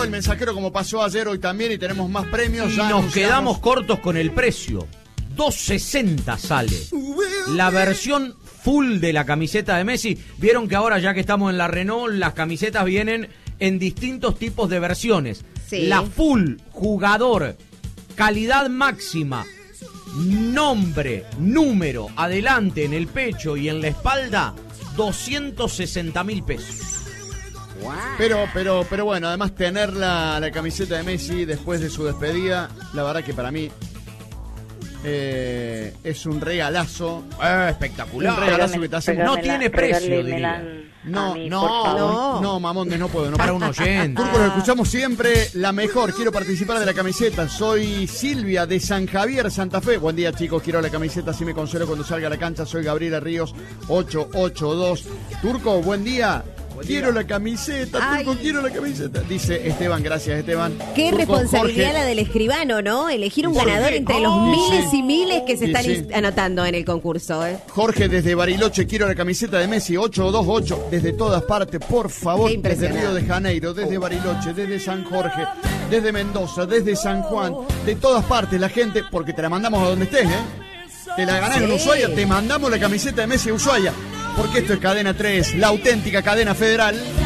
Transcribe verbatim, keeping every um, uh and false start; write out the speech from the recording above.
llegó el mensajero como pasó ayer, hoy también, y tenemos más premios. Y ya nos anunciamos. quedamos cortos con el precio. dos sesenta sale. La versión full de la camiseta de Messi. Vieron que ahora, ya que estamos en la Renault, las camisetas vienen en distintos tipos de versiones. Sí. La full, jugador, calidad máxima, nombre, número, adelante en el pecho y en la espalda, doscientos sesenta mil pesos. Wow. Pero, pero, pero bueno, además tener la, la camiseta de Messi después de su despedida, la verdad que para mí eh, es un regalazo. Eh, espectacular. Un regalazo Regálame- que te hacen. regálame- No tiene precio, regálemela diría. No, a mí, no, por favor. no, no, Mamondes, no puedo. No Para puedo. un oyente. Turco, lo escuchamos siempre, la mejor. Quiero participar de la camiseta. Soy Silvia de San Javier, Santa Fe. Buen día, chicos. Quiero la camiseta, así me consuelo cuando salga a la cancha. Soy Gabriela Ríos, ocho ocho dos. Turco, buen día. Quiero la camiseta, Turco, Ay. quiero la camiseta. Dice Esteban, gracias, Esteban. Qué Turco, responsabilidad Jorge. la del escribano, ¿no? Elegir un Jorge. ganador entre los Oh. miles Sí. y miles que se Sí, están sí. ins- anotando en el concurso, ¿eh? Jorge desde Bariloche, quiero la camiseta de Messi, ocho dos ocho, desde todas partes, por favor, Qué desde impresionante. Río de Janeiro, desde Bariloche, desde San Jorge, desde Mendoza, desde San Juan, de todas partes la gente, porque te la mandamos a donde estés, ¿eh? Te la ganás en Sí. Ushuaia, te mandamos la camiseta de Messi a Ushuaia, porque esto es Cadena tres, la auténtica cadena federal.